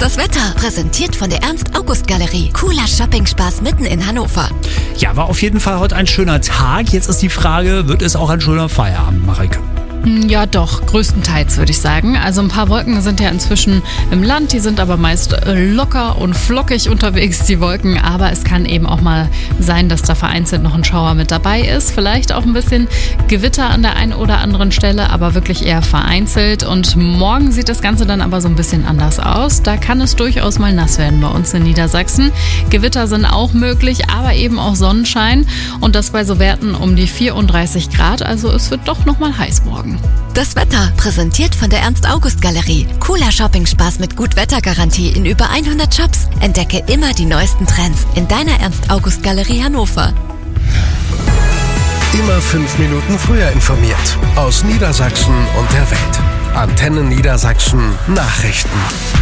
Das Wetter, präsentiert von der Ernst-August-Galerie. Cooler Shopping-Spaß mitten in Hannover. Ja, war auf jeden Fall heute ein schöner Tag. Jetzt ist die Frage, wird es auch ein schöner Feierabend, Marike? Ja doch, größtenteils würde ich sagen. Also ein paar Wolken sind ja inzwischen im Land, die sind aber meist locker und flockig unterwegs, die Wolken. Aber es kann eben auch mal sein, dass da vereinzelt noch ein Schauer mit dabei ist. Vielleicht auch ein bisschen Gewitter an der einen oder anderen Stelle, aber wirklich eher vereinzelt. Und morgen sieht das Ganze dann aber so ein bisschen anders aus. Da kann es durchaus mal nass werden bei uns in Niedersachsen. Gewitter sind auch möglich, aber eben auch Sonnenschein. Und das bei so Werten um die 34 Grad. Also es wird doch nochmal heiß morgen. Das Wetter, präsentiert von der Ernst-August-Galerie. Cooler Shopping-Spaß mit Gut-Wetter-Garantie in über 100 Shops. Entdecke immer die neuesten Trends in deiner Ernst-August-Galerie Hannover. Immer 5 Minuten früher informiert. Aus Niedersachsen und der Welt. Antenne Niedersachsen Nachrichten.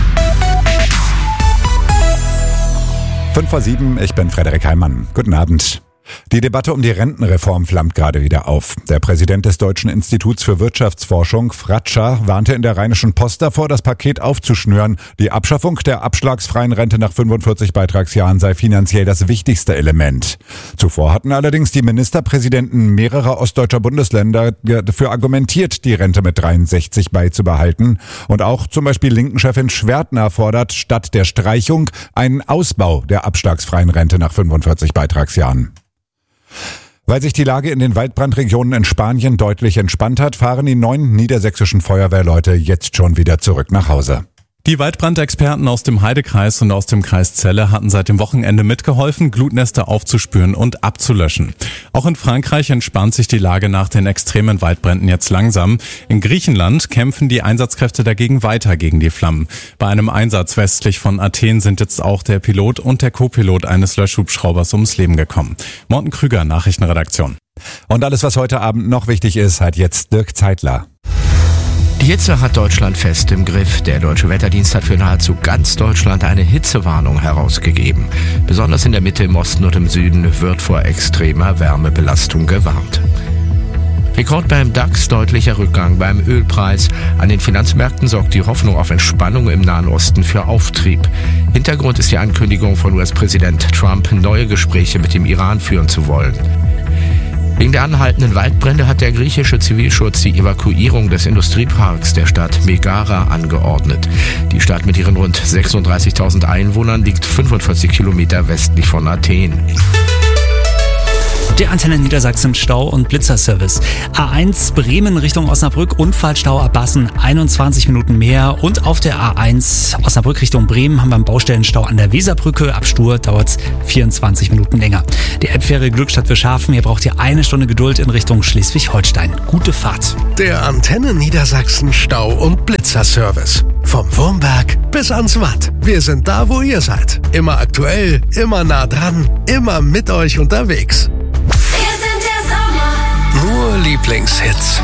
6:55, ich bin Frederik Heimann. Guten Abend. Die Debatte um die Rentenreform flammt gerade wieder auf. Der Präsident des Deutschen Instituts für Wirtschaftsforschung, Fratscher, warnte in der Rheinischen Post davor, das Paket aufzuschnüren. Die Abschaffung der abschlagsfreien Rente nach 45 Beitragsjahren sei finanziell das wichtigste Element. Zuvor hatten allerdings die Ministerpräsidenten mehrerer ostdeutscher Bundesländer dafür argumentiert, die Rente mit 63 beizubehalten. Und auch zum Beispiel Linken-Chefin Schwertner fordert statt der Streichung einen Ausbau der abschlagsfreien Rente nach 45 Beitragsjahren. Weil sich die Lage in den Waldbrandregionen in Spanien deutlich entspannt hat, fahren die 9 niedersächsischen Feuerwehrleute jetzt schon wieder zurück nach Hause. Die Waldbrandexperten aus dem Heidekreis und aus dem Kreis Celle hatten seit dem Wochenende mitgeholfen, Glutnester aufzuspüren und abzulöschen. Auch in Frankreich entspannt sich die Lage nach den extremen Waldbränden jetzt langsam. In Griechenland kämpfen die Einsatzkräfte dagegen weiter gegen die Flammen. Bei einem Einsatz westlich von Athen sind jetzt auch der Pilot und der Co-Pilot eines Löschhubschraubers ums Leben gekommen. Morten Krüger, Nachrichtenredaktion. Und alles, was heute Abend noch wichtig ist, hat jetzt Dirk Zeitler. Die Hitze hat Deutschland fest im Griff. Der Deutsche Wetterdienst hat für nahezu ganz Deutschland eine Hitzewarnung herausgegeben. Besonders in der Mitte, im Osten und im Süden wird vor extremer Wärmebelastung gewarnt. Rekord beim DAX, deutlicher Rückgang beim Ölpreis. An den Finanzmärkten sorgt die Hoffnung auf Entspannung im Nahen Osten für Auftrieb. Hintergrund ist die Ankündigung von US-Präsident Trump, neue Gespräche mit dem Iran führen zu wollen. Wegen der anhaltenden Waldbrände hat der griechische Zivilschutz die Evakuierung des Industrieparks der Stadt Megara angeordnet. Die Stadt mit ihren rund 36.000 Einwohnern liegt 45 Kilometer westlich von Athen. Der Antenne Niedersachsen Stau- und Blitzerservice. A1 Bremen Richtung Osnabrück, Unfallstau Abassen, 21 Minuten mehr. Und auf der A1 Osnabrück Richtung Bremen haben wir einen Baustellenstau an der Weserbrücke. Ab Stur dauert es 24 Minuten länger. Die Elbfähre Glückstadt Wilschafen, hier braucht ihr 1 Stunde Geduld in Richtung Schleswig-Holstein. Gute Fahrt. Der Antenne Niedersachsen Stau- und Blitzerservice. Vom Wurmberg bis ans Watt. Wir sind da, wo ihr seid. Immer aktuell, immer nah dran, immer mit euch unterwegs. Wir sind der Sommer. Nur Lieblingshits.